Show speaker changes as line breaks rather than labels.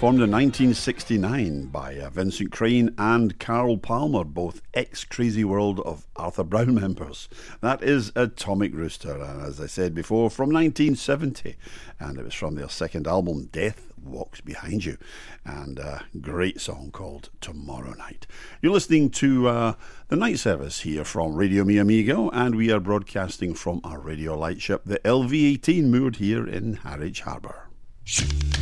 formed in 1969 by Vincent Crane and Carl Palmer, both ex-Crazy World of Arthur Brown members. That is Atomic Rooster, and as I said before, from 1970, and it was from their second album, Death Walks Behind You, and a great song called Tomorrow Night. You're listening to the night service here from Radio Mi Amigo, and we are broadcasting from our radio lightship, the LV-18, moored here in Harwich Harbour.